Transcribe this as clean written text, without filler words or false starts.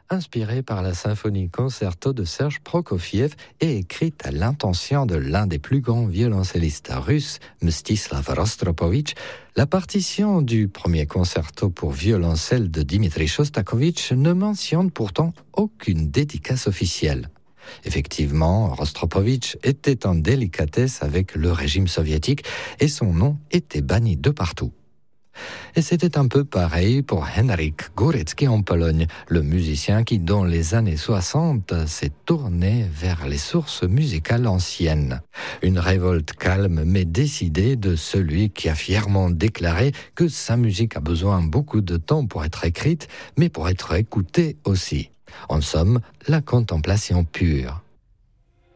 inspirée par la symphonie concerto de Serge Prokofiev et écrite à l'intention de l'un des plus grands violoncellistes russes, Mstislav Rostropovitch, la partition du premier concerto pour violoncelle de Dmitri Shostakovich ne mentionne pourtant aucune dédicace officielle. Effectivement, Rostropovitch était en délicatesse avec le régime soviétique et son nom était banni de partout. Et c'était un peu pareil pour Henryk Górecki en Pologne, le musicien qui, dans les années 60, s'est tourné vers les sources musicales anciennes. Une révolte calme mais décidée de celui qui a fièrement déclaré que sa musique a besoin beaucoup de temps pour être écrite, mais pour être écoutée aussi. En somme, la contemplation pure.